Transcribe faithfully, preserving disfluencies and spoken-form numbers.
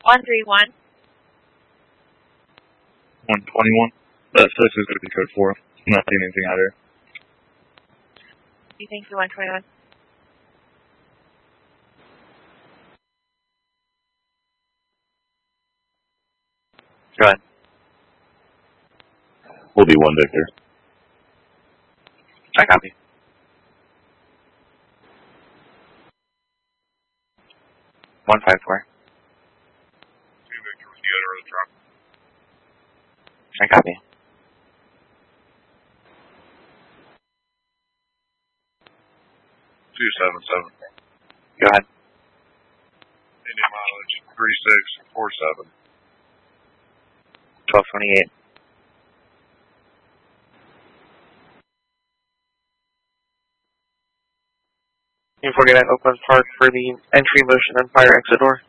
one three one. one twenty-one. That's this is going to be code four. I'm not seeing anything out there. Thank you, one twenty-one. Go ahead. We'll be one Victor. I copy. one five four. two Victor with the other of the truck. I copy. two seven seven. Go ahead. Indian mileage three six four seven. twelve twenty-eight. forty-nine Oakland Park for the entry, motion, and fire exit door.